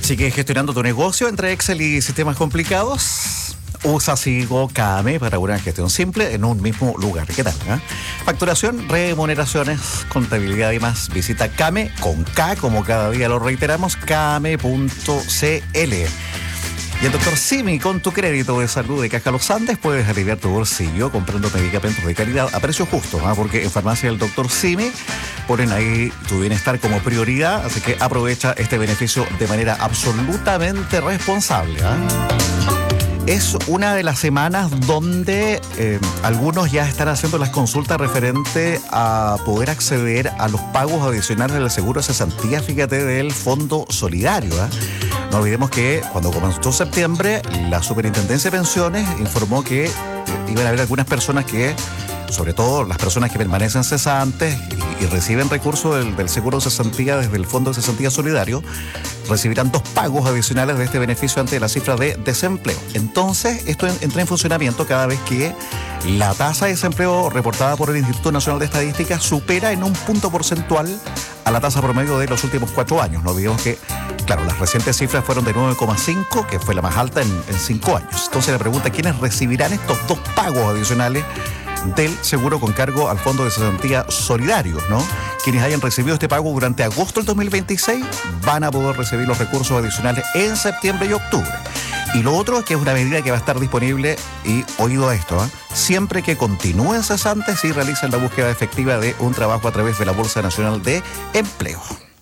Sigue gestionando tu negocio entre Excel y sistemas complicados. Usa Sigo Kame para una gestión simple en un mismo lugar. ¿Qué tal? Facturación, remuneraciones, contabilidad y más. Visita Kame con K, como cada día lo reiteramos, kame.cl. Y el Dr. Simi, con tu crédito de salud de Caja Los Andes, puedes aliviar tu bolsillo comprando medicamentos de calidad a precio justo, porque en Farmacia del Dr. Simi ponen ahí tu bienestar como prioridad, así que aprovecha este beneficio de manera absolutamente responsable. Es una de las semanas donde algunos ya están haciendo las consultas referente a poder acceder a los pagos adicionales del seguro de cesantía, fíjate, del Fondo Solidario. No olvidemos que cuando comenzó septiembre, la Superintendencia de Pensiones informó que iban a haber algunas personas que, sobre todo las personas que permanecen cesantes y reciben recursos del seguro de cesantía desde el Fondo de Cesantía Solidario, recibirán 2 pagos adicionales de este beneficio ante la cifra de desempleo. Entonces, esto entra en funcionamiento cada vez que la tasa de desempleo reportada por el Instituto Nacional de Estadística supera en un punto porcentual a la tasa promedio de los últimos 4 años. No olvidemos que, claro, las recientes cifras fueron de 9,5, que fue la más alta en 5 años. Entonces, la pregunta, ¿quiénes recibirán estos 2 pagos adicionales del seguro con cargo al Fondo de Cesantía Solidario, Quienes hayan recibido este pago durante agosto del 2026 van a poder recibir los recursos adicionales en septiembre y octubre. Y lo otro es que es una medida que va a estar disponible, y oído a esto, siempre que continúen cesantes y realicen la búsqueda efectiva de un trabajo a través de la Bolsa Nacional de Empleo.